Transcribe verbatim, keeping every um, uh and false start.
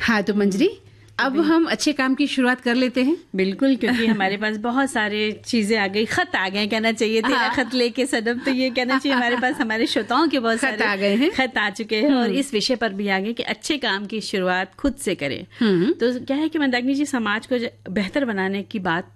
हाँ, तो मंजरी अब हम अच्छे काम की शुरुआत कर लेते हैं। बिल्कुल, क्योंकि हमारे पास बहुत सारे चीजें आ गई, खत आ गए कहना चाहिए। तेरा हाँ। खत लेके सनम, तो ये कहना चाहिए हमारे पास हमारे श्रोताओं के बहुत खत सारे आ गए हैं, खत आ चुके हैं और इस विषय पर भी आ गए कि अच्छे काम की शुरुआत खुद से करें। तो क्या है कि मंदाकिनी जी, समाज को बेहतर बनाने की बात